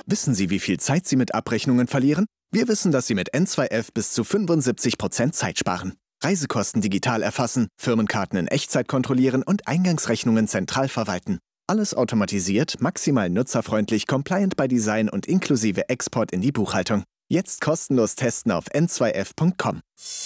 Wissen Sie, wie viel Zeit Sie mit Abrechnungen verlieren? Wir wissen, dass Sie mit N2F bis zu 75% Zeit sparen. Reisekosten digital erfassen, Firmenkarten in Echtzeit kontrollieren und Eingangsrechnungen zentral verwalten. Alles automatisiert, maximal nutzerfreundlich, compliant by Design und inklusive Export in die Buchhaltung. Jetzt kostenlos testen auf n2f.com.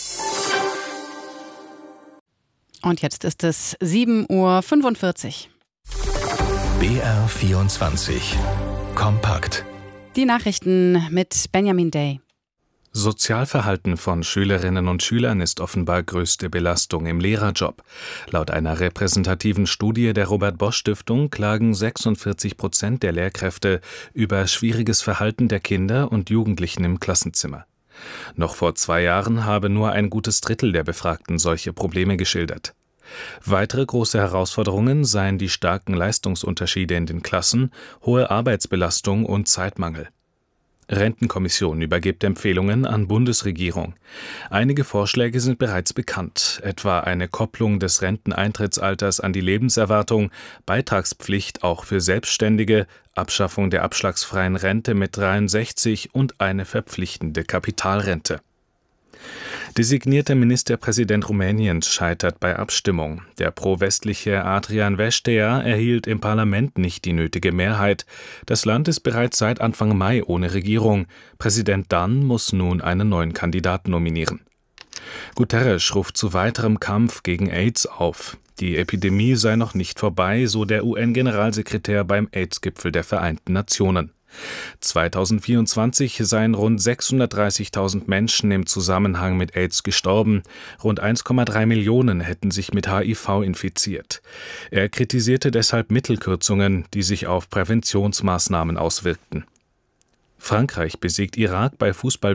Und jetzt ist es 7:45 Uhr. BR24 Kompakt. Die Nachrichten mit Benjamin Day. Sozialverhalten von Schülerinnen und Schülern ist offenbar größte Belastung im Lehrerjob. Laut einer repräsentativen Studie der Robert-Bosch-Stiftung klagen 46% der Lehrkräfte über schwieriges Verhalten der Kinder und Jugendlichen im Klassenzimmer. Noch vor 2 Jahren habe nur ein gutes Drittel der Befragten solche Probleme geschildert. Weitere große Herausforderungen seien die starken Leistungsunterschiede in den Klassen, hohe Arbeitsbelastung und Zeitmangel. Rentenkommission übergibt Empfehlungen an Bundesregierung. Einige Vorschläge sind bereits bekannt, etwa eine Kopplung des Renteneintrittsalters an die Lebenserwartung, Beitragspflicht auch für Selbstständige, Abschaffung der abschlagsfreien Rente mit 63 und eine verpflichtende Kapitalrente. Designierter Ministerpräsident Rumäniens scheitert bei Abstimmung. Der pro-westliche Adrian Vestea erhielt im Parlament nicht die nötige Mehrheit. Das Land ist bereits seit Anfang Mai ohne Regierung. Präsident Dan muss nun einen neuen Kandidaten nominieren. Guterres ruft zu weiterem Kampf gegen AIDS auf. Die Epidemie sei noch nicht vorbei, so der UN-Generalsekretär beim AIDS-Gipfel der Vereinten Nationen. 2024 seien rund 630.000 Menschen im Zusammenhang mit AIDS gestorben. Rund 1,3 Millionen hätten sich mit HIV infiziert. Er kritisierte deshalb Mittelkürzungen, die sich auf Präventionsmaßnahmen auswirkten. Frankreich besiegt Irak bei Fußball